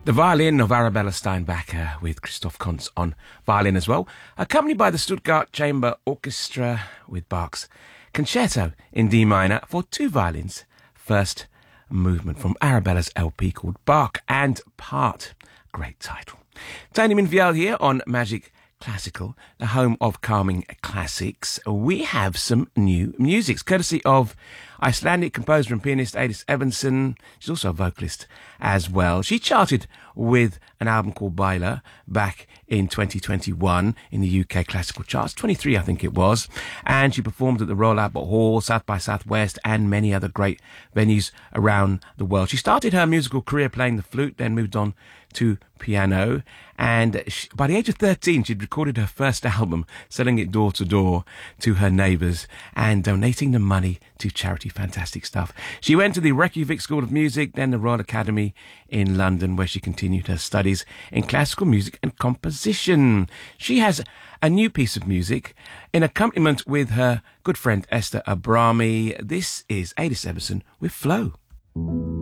The violin of Arabella Steinbacher with Christoph Kuntz on violin as well, accompanied by the Stuttgart Chamber Orchestra with Bach's Concerto in D minor for two violins. First movement from Arabella's LP called Bach and Part. Great title. Tony Minviel here on Magic Classical, the home of calming classics. We have some new music, courtesy of Icelandic composer and pianist Eidís Evansson. She's also a vocalist as well. She charted with an album called Bailar back in 2021 in the UK classical charts, 23 I think it was, and she performed at the Royal Albert Hall, South by Southwest and many other great venues around the world. She started her musical career playing the flute, then moved on to piano, and by the age of 13 she'd recorded her first album, selling it door to door to her neighbours and donating the money to charity. Fantastic stuff. She went to the Reykjavik School of Music, then the Royal Academy in London, where she continued her studies in classical music and composition. She has a new piece of music in accompaniment with her good friend Esther Abrami. This is Eidís Evansson with Flow.